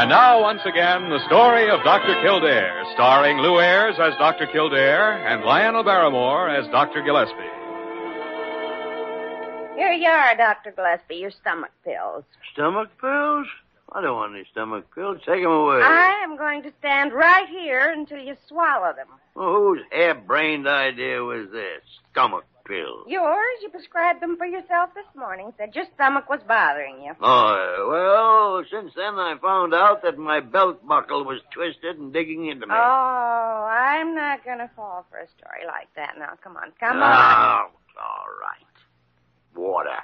And now, once again, the story of Dr. Kildare, starring Lou Ayres as Dr. Kildare and Lionel Barrymore as Dr. Gillespie. Here you are, Dr. Gillespie, your stomach pills. Stomach pills? I don't want any stomach pills. Take them away. I am going to stand right here until you swallow them. Well, whose hair-brained idea was this? Stomach pills. Yours? You prescribed them for yourself this morning. Said your stomach was bothering you. Oh, well, since then I found out that my belt buckle was twisted and digging into me. Oh, I'm not going to fall for a story like that. Now, come on. Oh, all right. Water.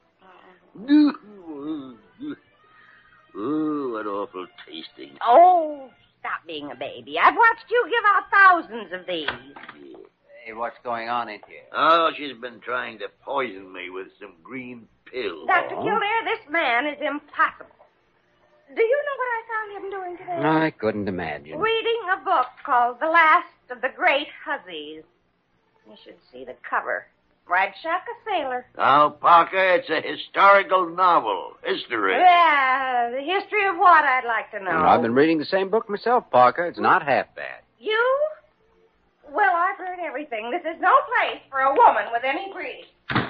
Ooh, what awful tasting. Oh, stop being a baby. I've watched you give out thousands of these. Yeah. Hey, what's going on in here? Oh, she's been trying to poison me with some green pills. Dr. Kildare, this man is impossible. Do you know what I found him doing today? I couldn't imagine. Reading a book called The Last of the Great Hussies. You should see the cover. Right, Chuck, a sailor. Now, Parker, it's a historical novel. History. Yeah, the history of what, I'd like to know. I've been reading the same book myself, Parker. It's not half bad. You? Well, I've heard everything. This is no place for a woman with any breeding.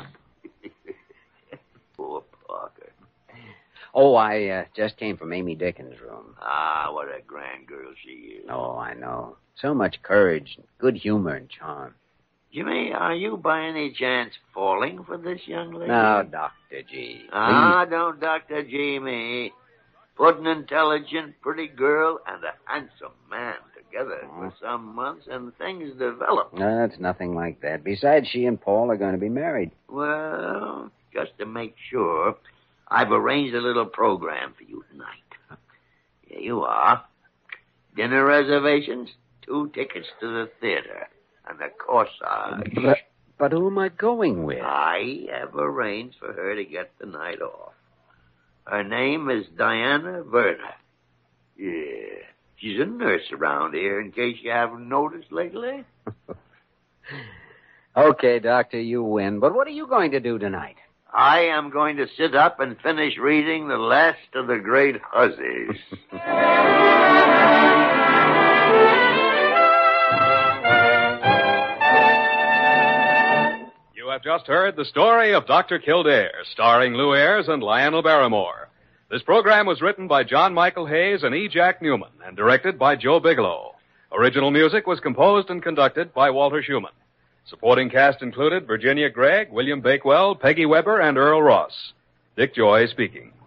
Poor Parker. Oh, I just came from Amy Dickens' room. Ah, what a grand girl she is. Oh, I know. So much courage, good humor, and charm. Jimmy, are you by any chance falling for this young lady? No, Dr. G. Don't Dr. G me. Put an intelligent, pretty girl and a handsome man together for some months, and things develop. No, it's nothing like that. Besides, she and Paul are going to be married. Well, just to make sure, I've arranged a little program for you tonight. Here you are. Dinner reservations, 2 tickets to the theater, and a corsage. But who am I going with? I have arranged for her to get the night off. Her name is Diana Werner. Yeah, she's a nurse around here, in case you haven't noticed lately. Okay, Doctor, you win. But what are you going to do tonight? I am going to sit up and finish reading The Last of the Great Hussies. You have just heard the story of Dr. Kildare, starring Lou Ayres and Lionel Barrymore. This program was written by John Michael Hayes and E. Jack Newman and directed by Joe Bigelow. Original music was composed and conducted by Walter Schumann. Supporting cast included Virginia Gregg, William Bakewell, Peggy Weber, and Earl Ross. Dick Joy speaking.